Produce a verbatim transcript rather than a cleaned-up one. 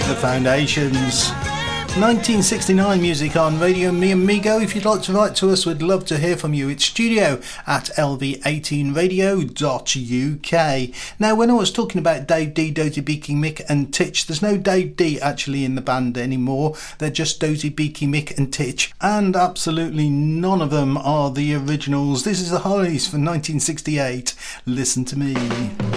The Foundations. nineteen sixty-nine music on Radio Mi Amigo. If you'd like to write to us, we'd love to hear from you. It's studio at l v eighteen radio dot u k. Now, when I was talking about Dave D, Dozy Beaky Mick and Titch, there's no Dave D actually in the band anymore. They're just Dozy Beaky Mick and Titch, and absolutely none of them are the originals. This is the Hollies from nineteen sixty-eight. Listen to me.